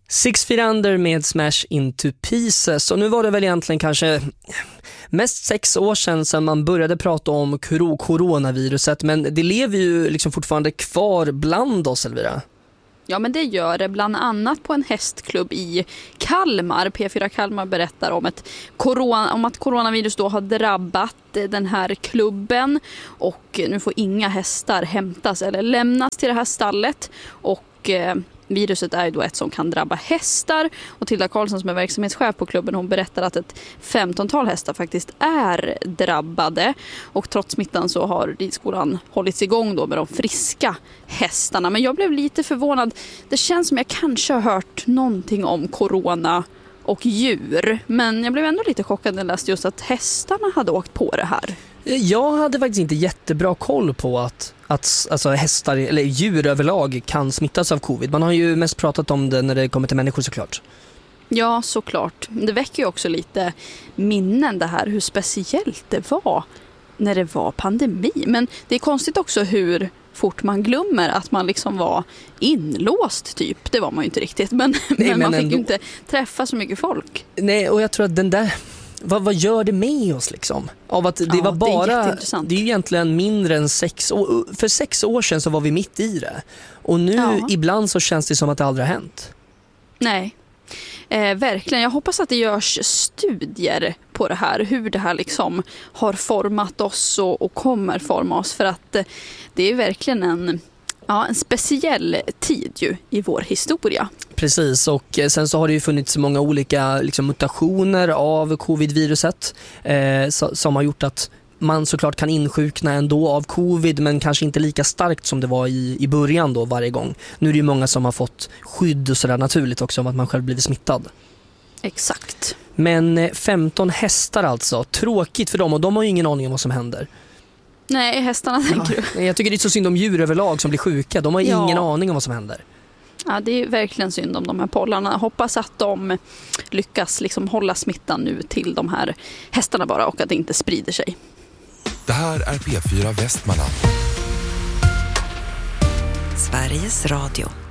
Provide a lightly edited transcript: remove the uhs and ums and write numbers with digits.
Six Feet Under med Smash Into Pieces. Och nu var det väl egentligen kanske mest 6 år sedan man började prata om coronaviruset. Men det lever ju liksom fortfarande kvar bland oss, Elvira. Ja, men det gör det bland annat på en hästklubb i Kalmar. P4 Kalmar berättar om att coronavirus då har drabbat den här klubben. Och nu får inga hästar hämtas eller lämnas till det här stallet. Och viruset är ju då ett som kan drabba hästar. Och Tilda Karlsson som är verksamhetschef på klubben, hon berättar att ett 15-tal hästar faktiskt är drabbade. Och trots smittan så har ridskolan hållits igång då med de friska hästarna. Men jag blev lite förvånad. Det känns som jag kanske har hört någonting om corona och djur. Men jag blev ändå lite chockad när jag läste just att hästarna hade åkt på det här. Jag hade faktiskt inte jättebra koll på att alltså hästar eller djur överlag kan smittas av covid. Man har ju mest pratat om det när det kommer till människor såklart. Ja, såklart. Det väcker ju också lite minnen det här, hur speciellt det var när det var pandemi. Men det är konstigt också hur fort man glömmer att man liksom var inlåst typ. Det var man ju inte riktigt, men man fick ju inte träffa så mycket folk. Nej, och jag tror att den där... Vad gör det med oss liksom? Av att det var bara... Det är ju egentligen mindre än 6 år. För 6 år sedan så var vi mitt i det. Och nu ibland så känns det som att det aldrig har hänt. Nej. Verkligen. Jag hoppas att det görs studier på det här. Hur det här liksom har format oss och kommer forma oss. För att det är verkligen en speciell tid ju i vår historia. Precis, och sen så har det ju funnits många olika liksom, mutationer av covid-viruset som har gjort att man såklart kan insjukna ändå av covid, men kanske inte lika starkt som det var i början då varje gång. Nu är det ju många som har fått skydd och sådär naturligt också om att man själv blivit smittad. Exakt. Men 15 hästar alltså, tråkigt för dem, och de har ju ingen aning om vad som händer. Nej, hästarna tänker du. Jag tycker det är så synd om djur överlag som blir sjuka. De har ingen aning om vad som händer. Ja, det är verkligen synd om de här pollarna. Hoppas att de lyckas liksom hålla smittan nu till de här hästarna bara och att det inte sprider sig. Det här är P4 Västmanland. Sveriges Radio.